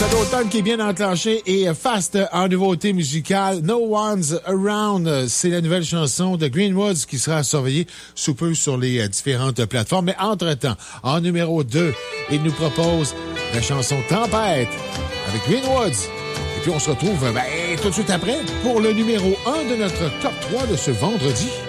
D'automne qui est bien enclenché et Fast en nouveauté musicale. No One's Around, c'est la nouvelle chanson de Greenwoods qui sera surveillée sous peu sur les différentes plateformes. Mais entre-temps, en numéro 2, il nous propose la chanson Tempête avec Greenwoods. Et puis on se retrouve tout de suite après pour le numéro 1 de notre top 3 de ce vendredi.